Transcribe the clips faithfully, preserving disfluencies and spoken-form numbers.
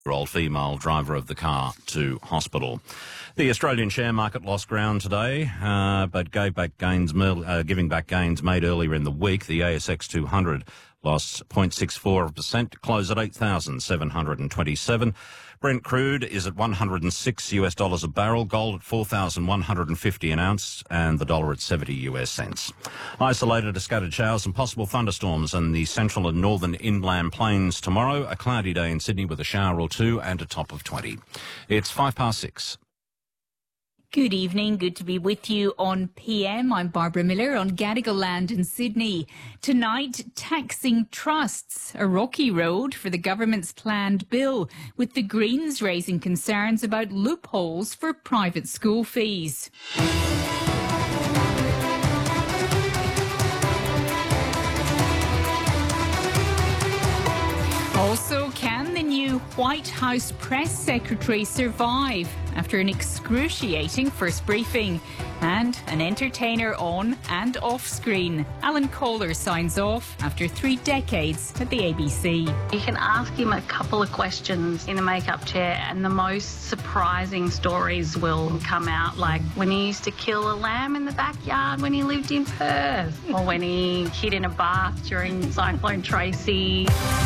Old female driver of the car to hospital. The Australian share market lost ground today, uh, but gave back gains, uh, giving back gains made earlier in the week. The A S X two hundred lost zero point six four percent to close at eight thousand seven hundred twenty-seven. Brent crude is at one hundred six US dollars a barrel, gold at four thousand one hundred fifty an ounce, and the dollar at seventy US cents. Isolated to scattered showers and possible thunderstorms in the central and northern inland plains tomorrow. A cloudy day in Sydney with a shower or two and a top of twenty. It's five past six. Good evening. Good to be with you on P M. I'm Barbara Miller on Gadigal land in Sydney. Tonight, taxing trusts, a rocky road for the government's planned bill, with the Greens raising concerns about loopholes for private school fees. Also, can the new White House press secretary survive after an excruciating first briefing? And an entertainer on and off screen. Alan Kohler signs off after three decades at the A B C. You can ask him a couple of questions in a makeup chair and the most surprising stories will come out, like when he used to kill a lamb in the backyard when he lived in Perth, or when he hid in a bath during Cyclone Tracy.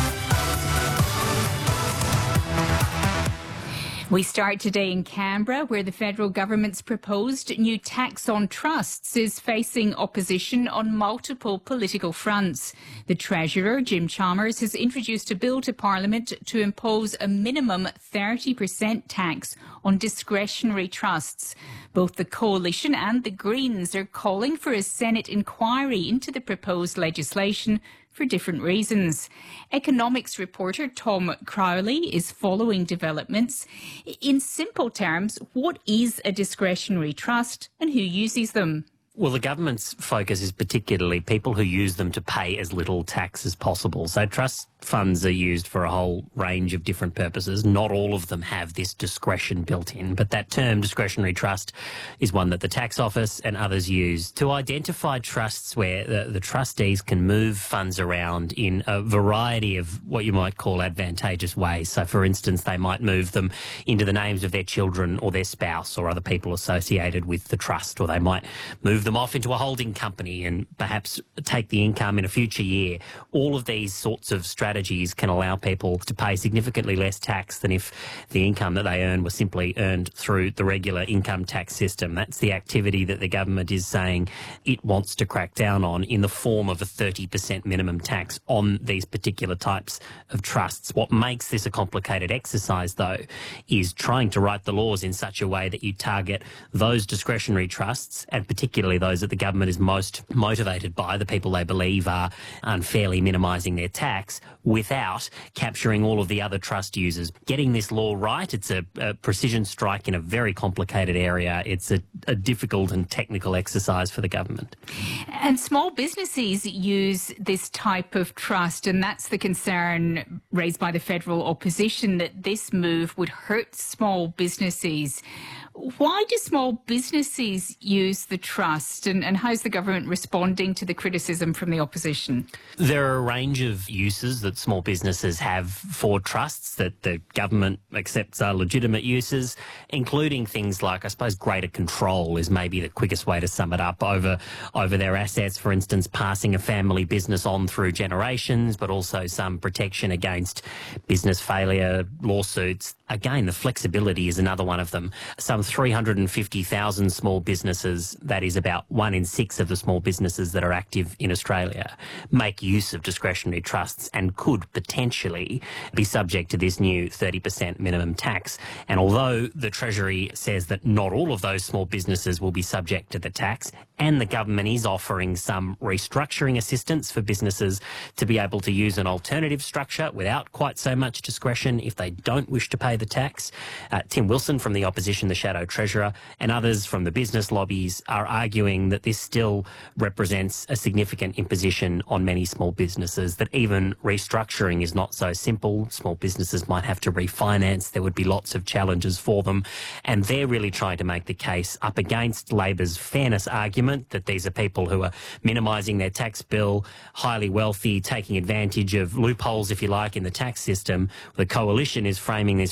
We start today in Canberra, where the federal government's proposed new tax on trusts is facing opposition on multiple political fronts. The Treasurer, Jim Chalmers, has introduced a bill to Parliament to impose a minimum thirty percent tax on discretionary trusts. Both the Coalition and the Greens are calling for a Senate inquiry into the proposed legislation for different reasons. Economics reporter Tom Crowley is following developments. In simple terms, what is a discretionary trust and who uses them? Well, the government's focus is particularly people who use them to pay as little tax as possible. So trust funds are used for a whole range of different purposes. Not all of them have this discretion built in, but that term discretionary trust is one that the tax office and others use to identify trusts where the, the trustees can move funds around in a variety of what you might call advantageous ways. So, for instance, they might move them into the names of their children or their spouse or other people associated with the trust, or they might move them off into a holding company and perhaps take the income in a future year. All of these sorts of strategies can allow people to pay significantly less tax than if the income that they earn was simply earned through the regular income tax system. That's the activity that the government is saying it wants to crack down on in the form of a thirty percent minimum tax on these particular types of trusts. What makes this a complicated exercise, though, is trying to write the laws in such a way that you target those discretionary trusts, and particularly those that the government is most motivated by, the people they believe are unfairly minimising their tax, without capturing all of the other trust users. Getting this law right, it's a, a precision strike in a very complicated area. It's a, a difficult and technical exercise for the government. And small businesses use this type of trust, and that's the concern raised by the federal opposition, that this move would hurt small businesses. Why do small businesses use the trust, and, and how's the government responding to the criticism from the opposition? There are a range of uses that small businesses have for trusts that the government accepts are legitimate uses, including things like, I suppose, greater control is maybe the quickest way to sum it up, over, over their assets, for instance, passing a family business on through generations, but also some protection against business failure, lawsuits. Again, the flexibility is another one of them. Some three hundred fifty thousand small businesses, that is about one in six of the small businesses that are active in Australia, make use of discretionary trusts and could potentially be subject to this new thirty percent minimum tax. And although the Treasury says that not all of those small businesses will be subject to the tax, and the government is offering some restructuring assistance for businesses to be able to use an alternative structure without quite so much discretion if they don't wish to pay the tax, uh, Tim Wilson from the opposition, the Shadow Treasurer, and others from the business lobbies are arguing that this still represents a significant imposition on many small businesses, that even restructuring is not so simple. Small businesses might have to refinance. There would be lots of challenges for them. And they're really trying to make the case up against Labor's fairness argument that these are people who are minimising their tax bill, highly wealthy, taking advantage of loopholes, if you like, in the tax system. The Coalition is framing this